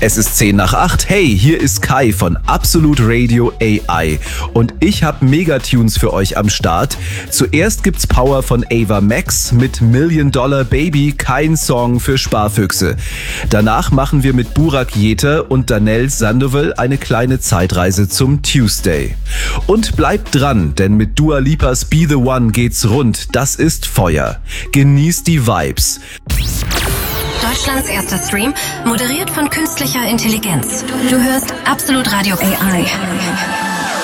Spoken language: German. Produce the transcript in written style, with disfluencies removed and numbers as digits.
Es ist 7:50. Hey, hier ist Kai von Absolute Radio AI und ich habe Megatunes für euch am Start. Zuerst gibt's Power von Ava Max mit $1 Million Baby, kein Song für Sparfüchse. Danach machen wir mit Burak Jeter und Danelle Sandoval eine kleine Zeitreise zum Tuesday. Und bleibt dran, denn mit Dua Lipas Be The One geht's rund. Das ist Feuer. Genießt die Vibes. Deutschlands erster Stream, moderiert von künstlicher Intelligenz. Du hörst Absolute Radio AI.